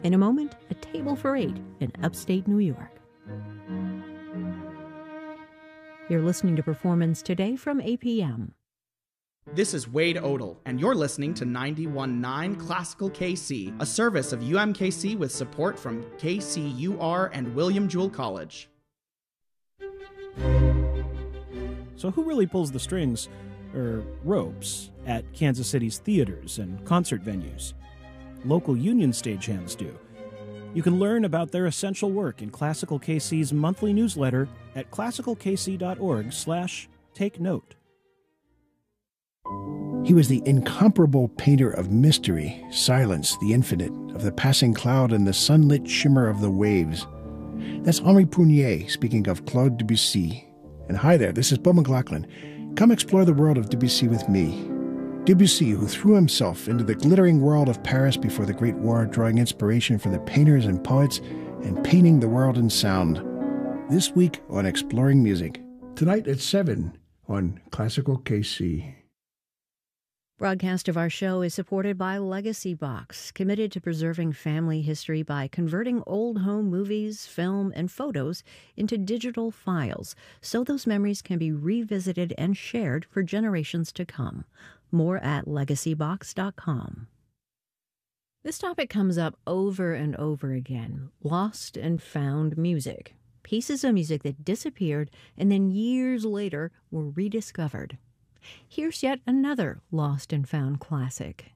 In a moment, a table for 8 in upstate New York. You're listening to Performance Today from APM. This is Wade Odell, and you're listening to 91.9 Classical KC, a service of UMKC with support from KCUR and William Jewell College. So who really pulls the strings, or ropes, at Kansas City's theaters and concert venues? Local union stagehands do. You can learn about their essential work in Classical KC's monthly newsletter at classicalkc.org/take note. He was the incomparable painter of mystery, silence, the infinite, of the passing cloud and the sunlit shimmer of the waves. That's Henri Prunier speaking of Claude Debussy. And hi there, this is Beau McLaughlin. Come explore the world of Debussy with me. Debussy, who threw himself into the glittering world of Paris before the Great War, drawing inspiration from the painters and poets and painting the world in sound. This week on Exploring Music. Tonight at 7 on Classical KC. Broadcast of our show is supported by Legacy Box, committed to preserving family history by converting old home movies, film, and photos into digital files so those memories can be revisited and shared for generations to come. More at legacybox.com. This topic comes up over and over again: lost and found music. Pieces of music that disappeared and then years later were rediscovered. Here's yet another lost and found classic.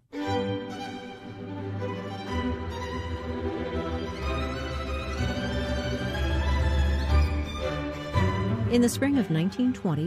In the spring of 1920,